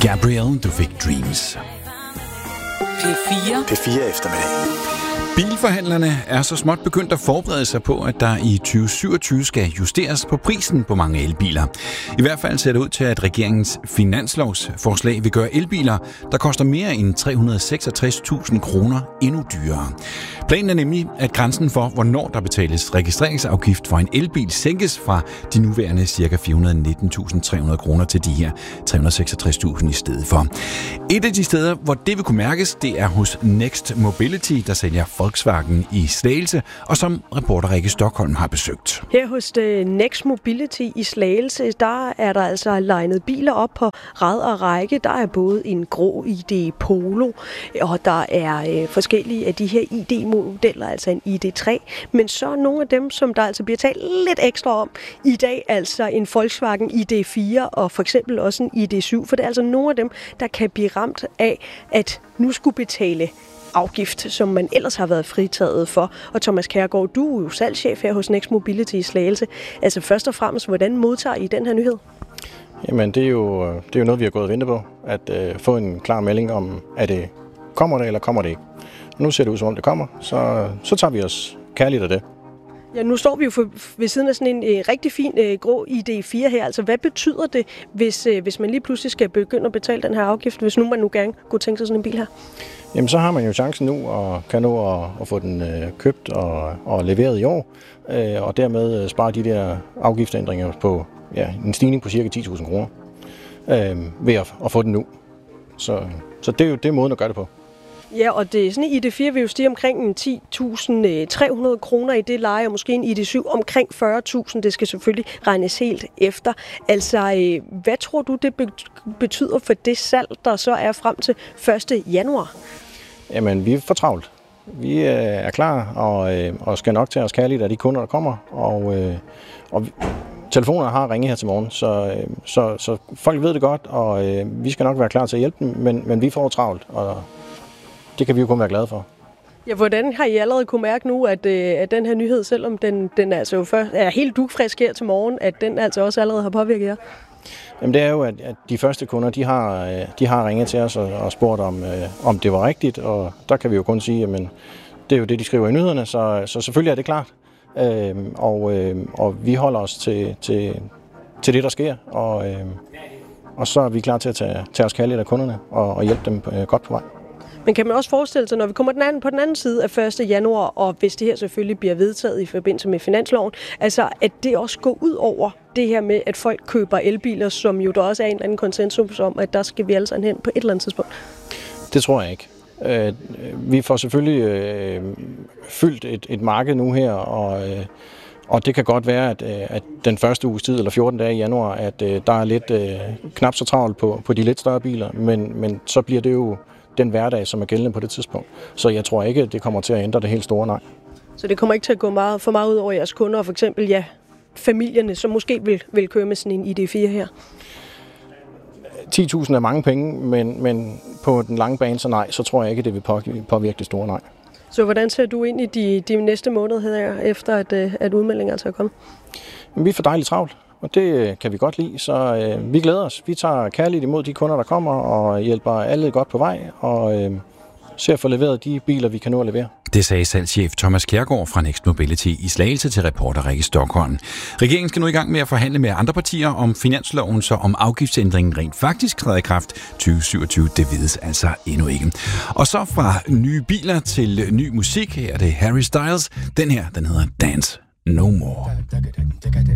Gabrielle, du fik Dreams. P4 eftermiddag. Bilforhandlerne er så småt begyndt at forberede sig på, at der i 2027 skal justeres på prisen på mange elbiler. I hvert fald ser det ud til, at regeringens finanslovsforslag vil gøre elbiler, der koster mere end 366.000 kroner, endnu dyrere. Planen er nemlig, at grænsen for, hvornår der betales registreringsafgift for en elbil, sænkes fra de nuværende ca. 419.300 kroner til de her 366.000 i stedet for. Et af de steder, hvor det vil kunne mærkes, det er hos Next Mobility, der sælger Volkswagen i Slagelse, og som reporter Rikke Stockholm har besøgt. Her hos Next Mobility i Slagelse, der er der altså legnet biler op på rad og række. Der er både en grå ID Polo, og der er forskellige af de her ID-modeller, altså en ID3. Men så nogle af dem, som der altså bliver talt lidt ekstra om i dag, altså en Volkswagen ID4 og for eksempel også en ID7. For det er altså nogle af dem, der kan blive ramt af, at nu skulle betale afgift, som man ellers har været fritaget for. Og Thomas Kjærgaard, du er jo salgschef her hos Next Mobility i Slagelse. Altså først og fremmest, hvordan modtager I den her nyhed? Jamen, det er jo noget, vi har gået og ventet på. At få en klar melding om, at det kommer det, eller kommer det ikke. Nu ser det ud, som om det kommer, så tager vi os kærligt af det. Ja, nu står vi jo ved siden af sådan en rigtig fin grå ID4 her. Altså, hvad betyder det, hvis man lige pludselig skal begynde at betale den her afgift, hvis nu man nu gerne kunne tænke sig sådan en bil her? Jamen, så har man jo chancen nu og kan nå at få den købt og leveret i år, og dermed spare de der afgiftsændringer på en stigning på ca. 10.000 kroner ved at få den nu. Så det er måden at gøre det på. Ja, og det er sådan en ID4 vil jo stige omkring 10.300 kroner i det leje, og måske en ID7 omkring 40.000. Det skal selvfølgelig regnes helt efter. Altså, hvad tror du, det betyder for det salg, der så er frem til 1. januar? Jamen, vi er for travlt. Vi er klar og skal nok tage os kærligt af de kunder, der kommer. Og telefonerne har ringet her til morgen, så folk ved det godt, og vi skal nok være klar til at hjælpe dem, men vi får travlt, og det kan vi jo kun være glade for. Ja, hvordan har I allerede kunne mærke nu, at den her nyhed, selvom den altså jo er helt dugfrisk her til morgen, at den altså også allerede har påvirket jer? Jamen, det er jo, at de første kunder, de har ringet til os og spurgt, om det var rigtigt, og der kan vi jo kun sige, at det er jo det, de skriver i nyhederne, så selvfølgelig er det klart. Og vi holder os til det, der sker, og så er vi klar til at tage os kærligt af kunderne og hjælpe dem godt på vej. Men kan man også forestille sig, når vi kommer på den anden side af 1. januar, og hvis det her selvfølgelig bliver vedtaget i forbindelse med finansloven, altså at det også går ud over det her med, at folk køber elbiler, som jo der også er en eller anden konsensus om, at der skal vi alle sammen hen på et eller andet tidspunkt? Det tror jeg ikke. Vi får selvfølgelig fyldt et marked nu her, og det kan godt være, at den første uges tid, eller 14 dage i januar, at der er lidt knap så travlt på de lidt større biler, men så bliver det jo den hverdag, som er gældende på det tidspunkt. Så jeg tror ikke, at det kommer til at ændre det helt store, nej. Så det kommer ikke til at gå for meget ud over jeres kunder, og for eksempel familierne, som måske vil køre med sådan en ID4 her? 10.000 er mange penge, men på den lange bane, så nej, så tror jeg ikke, det vil påvirke det store, nej. Så hvordan ser du ind i de næste måneder her, efter at udmeldingen altså er kommet? Vi er for dejligt travlt, og det kan vi godt lide, så vi glæder os. Vi tager kærligt imod de kunder, der kommer, og hjælper alle godt på vej, og ser at få leveret de biler, vi kan nå at levere. Det sagde salgschef Thomas Kjærgaard fra Next Mobility i Slagelse til reporter Rikke Stockholm. Regeringen skal nu i gang med at forhandle med andre partier om finansloven, så om afgiftsændringen rent faktisk træder i kraft 2027, det vides altså endnu ikke. Og så fra nye biler til ny musik, her er det Harry Styles. Den her, den hedder Dance No More.